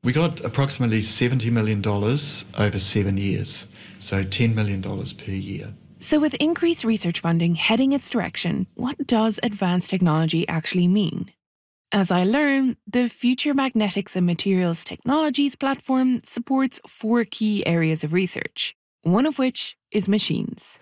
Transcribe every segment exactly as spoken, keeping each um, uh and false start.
We got approximately seventy million dollars over seven years, so ten million dollars per year. So with increased research funding heading its direction, what does advanced technology actually mean? As I learn, the Future Magnetics and Materials Technologies platform supports four key areas of research, one of which is machines.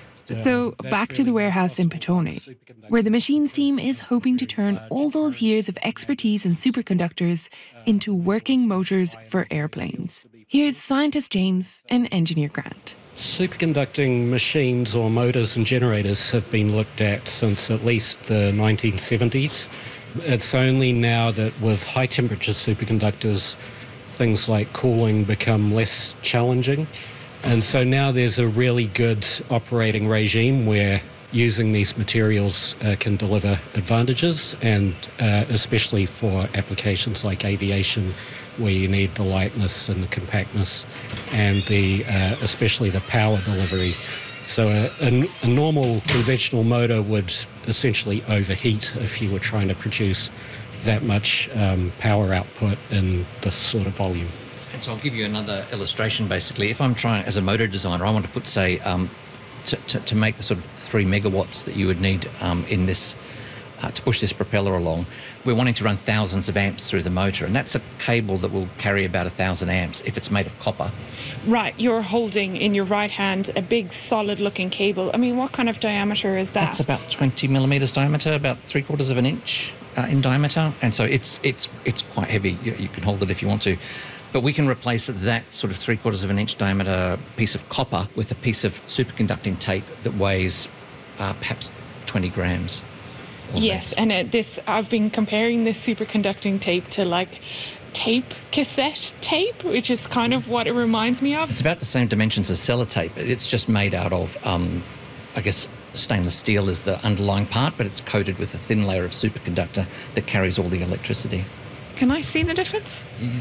So back to the warehouse in Petone, where the machines team is hoping to turn all those years of expertise in superconductors into working motors for airplanes. Here's scientist James and engineer Grant. Superconducting machines or motors and generators have been looked at since at least the nineteen seventies. It's only now that with high temperature superconductors, things like cooling become less challenging. And so now there's a really good operating regime where using these materials uh, can deliver advantages, and uh, especially for applications like aviation, where you need the lightness and the compactness and the uh, especially the power delivery. So a, a, a normal conventional motor would essentially overheat if you were trying to produce that much um, power output in this sort of volume. And so I'll give you another illustration, basically. If I'm trying, as a motor designer, I want to put, say, um, to, to, to make the sort of three megawatts that you would need um, in this, uh, to push this propeller along, we're wanting to run thousands of amps through the motor. And that's a cable that will carry about a thousand amps if it's made of copper. Right, you're holding in your right hand a big solid-looking cable. I mean, what kind of diameter is that? That's about twenty millimetres diameter, about three quarters of an inch uh, in diameter. And so it's, it's, it's quite heavy. You, you can hold it if you want to. But we can replace that sort of three quarters of an inch diameter piece of copper with a piece of superconducting tape that weighs uh, perhaps twenty grams. Yes, and uh, this I've been comparing this superconducting tape to like tape, cassette tape, which is kind of what it reminds me of. It's about the same dimensions as sellotape. It's just made out of, um, I guess, stainless steel is the underlying part, but it's coated with a thin layer of superconductor that carries all the electricity. Can I see the difference? Yeah.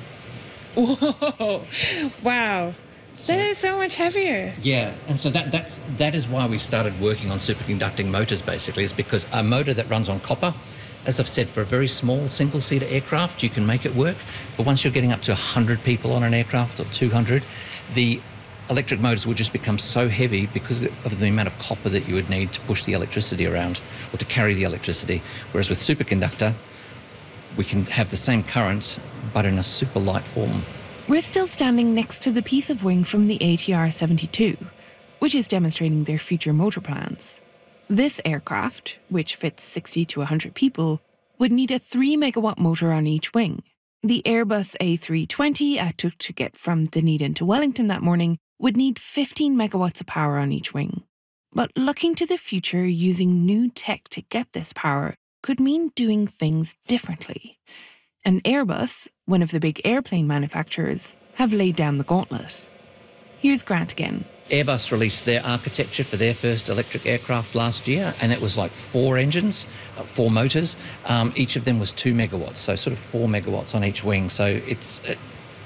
Whoa! Wow. So, that is so much heavier. Yeah, and so that that's that is why we started working on superconducting motors, basically, is because a motor that runs on copper, as I've said, for a very small single-seater aircraft, you can make it work. But once you're getting up to one hundred people on an aircraft, or two hundred, the electric motors would just become so heavy because of the amount of copper that you would need to push the electricity around, or to carry the electricity. Whereas with superconductor, we can have the same current, but in a super light form. We're still standing next to the piece of wing from the A T R seventy-two, which is demonstrating their future motor plans. This aircraft, which fits sixty to one hundred people, would need a three megawatt motor on each wing. The Airbus A three twenty I took to get from Dunedin to Wellington that morning would need fifteen megawatts of power on each wing. But looking to the future using new tech to get this power could mean doing things differently. And Airbus, one of the big airplane manufacturers, have laid down the gauntlet. Here's Grant again. Airbus released their architecture for their first electric aircraft last year, and it was like four engines, uh, four motors. Um, each of them was two megawatts, so sort of four megawatts on each wing. So it's it,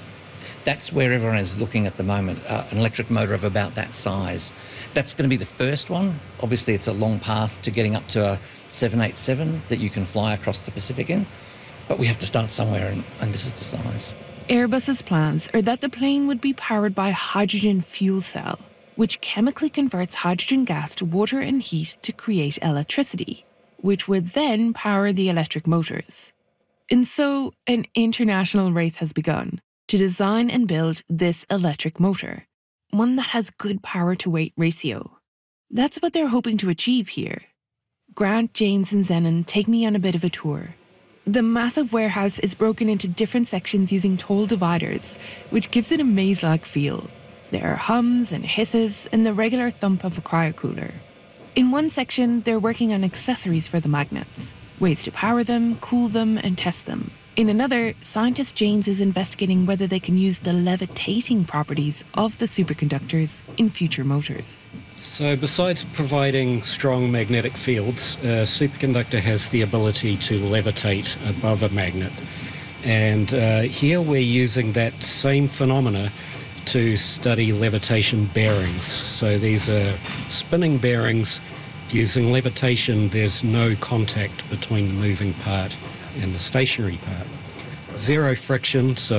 that's where everyone is looking at the moment, uh, an electric motor of about that size. That's going to be the first one. Obviously, it's a long path to getting up to a seven eighty-seven that you can fly across the Pacific in. But we have to start somewhere, and, and this is the size. Airbus's plans are that the plane would be powered by a hydrogen fuel cell, which chemically converts hydrogen gas to water and heat to create electricity, which would then power the electric motors. And so, an international race has begun to design and build this electric motor, one that has good power-to-weight ratio. That's what they're hoping to achieve here. Grant, James and Zenon take me on a bit of a tour. The massive warehouse is broken into different sections using tall dividers, which gives it a maze-like feel. There are hums and hisses and the regular thump of a cryocooler. In one section, they're working on accessories for the magnets, ways to power them, cool them, and test them. In another, scientist James is investigating whether they can use the levitating properties of the superconductors in future motors. So besides providing strong magnetic fields, a superconductor has the ability to levitate above a magnet. And uh, here we're using that same phenomena to study levitation bearings. So these are spinning bearings. Using levitation, there's no contact between the moving part and the stationary part. Zero friction, so